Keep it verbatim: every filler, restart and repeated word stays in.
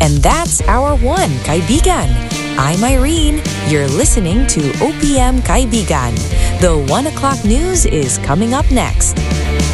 And that's Hour one, Kaibigan. I'm Irene. You're listening to O P M Kaibigan. The one o'clock news is coming up next.